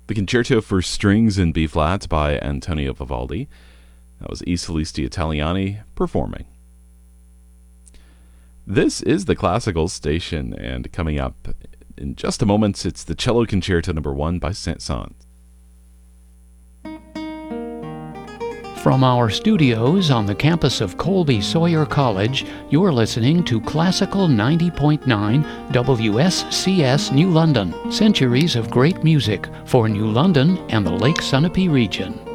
The Concerto for Strings in B-flat by Antonio Vivaldi. That was I Solisti Italiani performing. This is the Classical Station, and coming up in just a moment, it's the Cello Concerto No. 1 by Saint-Saëns. From our studios on the campus of Colby Sawyer College, you're listening to Classical 90.9 WSCS New London. Centuries of great music for New London and the Lake Sunapee region.